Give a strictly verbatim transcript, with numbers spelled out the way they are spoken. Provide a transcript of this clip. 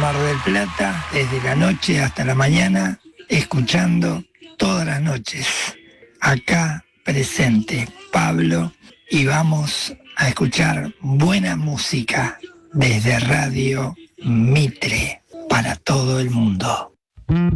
Mar del Plata, desde la noche hasta la mañana, escuchando todas las noches. Acá presente Pablo, y vamos a escuchar buena música desde Radio Mitre para todo el mundo.